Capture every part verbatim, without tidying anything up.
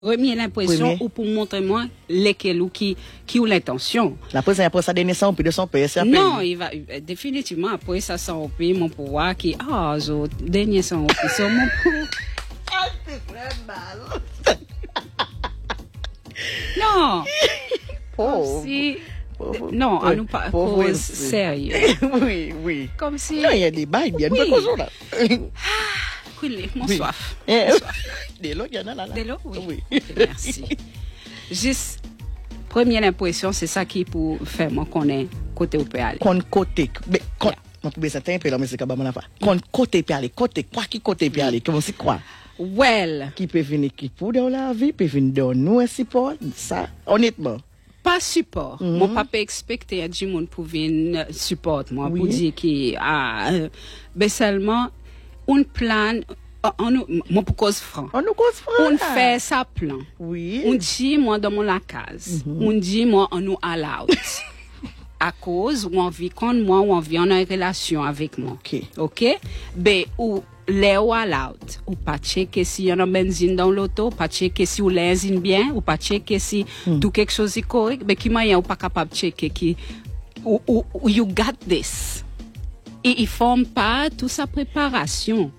Remis l'impression ou pour montrer moi lesquels ou qui qui ont l'intention. La prise après ça donner cent de son père, c'est non, il va définitivement après ça cent roupies mon pouvoir qui ah zo dernier cent roupies c'est mon pouvoir. Ah, c'est très mal. Non. Pauvre. Si Pauvre. non, Oui, on nous pas pauvre, cause oui. sérieux. Oui, oui. Comme si Non, il y a des bails bien Oui. de cause là. Coulé, mon Oui. soif. Eh, Mon soif. Des lots, il y en a là. là. Dès lors, oui. Oui. Ok, merci. Juste, première impression, c'est ça qui pour faire moi connaître côté où peut aller. Kon côté, mais kon, Yeah. on peut ça un peu là, mais c'est quand même pas. Kon côté peut aller, côté, quoi qui côté peut aller, comment c'est quoi? Well, Qui peut venir qui pour dans la vie, peut venir dans nous un support, ça, honnêtement. pas support. Mhm. Mon papa expectait du monde pour venir support moi, pour Oui. dire que, ah, euh, ben seulement, on plan, on, on, moi pour cause franc. On nous cause On frère. fait sa plan. Oui. On dit, moi, dans mon la case. On dit, moi, on nous allow. À cause, ou on vit contre moi, ou on vit en relation avec moi. Ok. OK? Ben, ou, les ou allow. Ou pas checker s'il y en a benzine dans l'auto, pas checker si ou l'enzine bien, ou pas checker si tout quelque chose est correct. Ben, qui moyen ou pas capable de checker qui, ou, ou, ou you got this. Et ils forment pas toute sa préparation.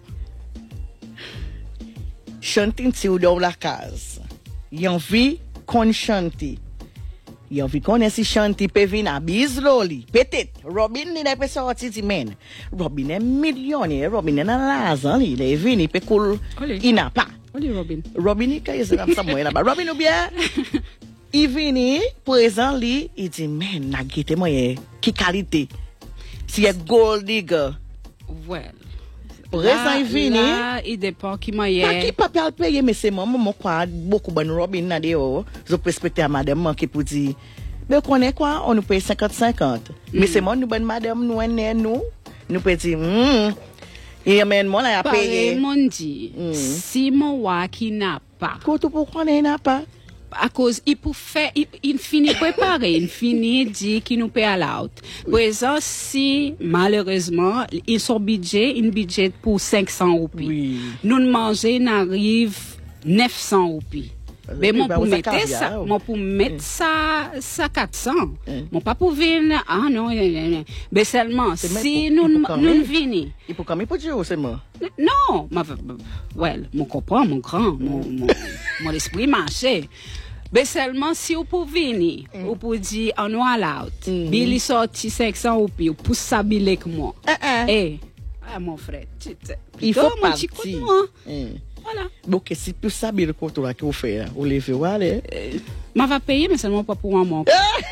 Chanter si ou dans la case. Yon envie qu'on chante. Yon envie qu'on si chante peut venir à Bizloli. Peut-être Robin il n'a pas sorti di men. Robin est millionnaire, Robin est dans l'argent, il est venu peut cool. Allez. Il n'a pas. Allez, Robin. Robin il kay c'est comme ça moi là-bas. Robin ou bien il vini présent li, il dit men na gete moyen qui qualité. Si est gold digger. Well. Présent il vini. Là, il dépend qui m'a Pas qui pas peut payer mais c'est moi moi quoi beaucoup bonne Robin na dehors. Je peux respecter à madame qui pour dire mais connaît quoi on nous paye cinquante cinquante. Mais c'est moi nous bonne madame nous est nous nous peut dire hmm et men moi là a Pareil, payer. mon dit, Mm. si mon wa qui n'a pas, Côté pourquoi on n'a pas. à cause, il peut faire, il, il finit préparer, il finit dit qu'il nous paye à l'autre. Présent, si, malheureusement, ils sont budget, un budget pour cinq cents roupies. Oui. Nous de manger, n'arrive neuf cents roupies. Mais mon bah, pour vous, ça mettre caviar, ça, oui. mon pour mettre ça, ça quatre cents. Mm. Mon pas pour venir, ah non, non, non, non. Mais seulement, C'est même si pour- nous, pour quand nous même. venons, Il faut quand même pas dire c'est moi. non, ma, well, mon comprend, mon grand, mon, mon, mon esprit marché. Mais seulement si vous pouvez venir, vous pouvez dire, on nous allow. Mm. Billy sorti cinq cents roupies, ou pour s'habiller avec moi. Ah ah. Eh, ah, mon frère, tu sais. Il plutôt, faut mon petit partir. coup de moi. Hmm. Voilà. Donc si tout ça bien le compte là que vous faites là, vous levez ou aller. Ma va payer, mais seulement pas pour un mois.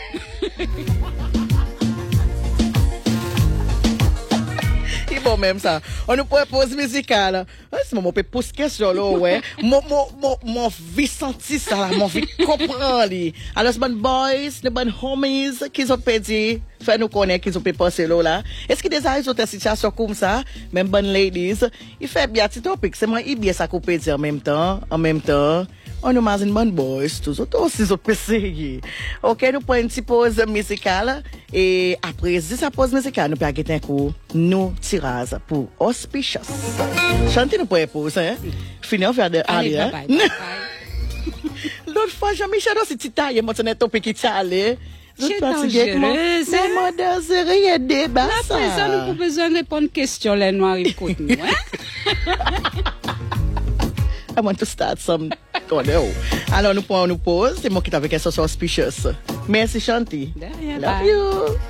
Et bon même ça, on nous propose musical. Ah, c'est mon peut poser question là ouais. Mon mon mon mon vie senti ça là, mon vie comprend li. Alors c'est bon boys, les bonnes homies qui ont pédi, fait nous connaître qui ont pu passer là là. Est-ce que des gens ont une situation comme ça, même bonnes ladies, il fait bien petit topic, c'est moi il bien ça qu'on peut dire en même temps, en même temps. On nous imagine bonnes boys, tous autres aussi autres P C. OK, nous prenons une petite pause musicale et après cette pause musicale, nous pouvons avoir un coup nous tirage pour Auspicious. Chantez nous pour une pause hein. Fini on faire de Allez, aller. bye bye. bye. L'autre fois Jean-Michel aussi petit taille moi c'est topic qui t'allait. J'ai dangereuse, C'est moi dans ce rien débat La ça. présent, nous pouvons besoin de répondre aux questions, les noirs, ils écoutent nous, hein? I want to start some. Oh, no. Alors nous prenons une pause, c'est moi qui t'avais question sur Auspicious. Merci Chanty. De rien, Love bye. you.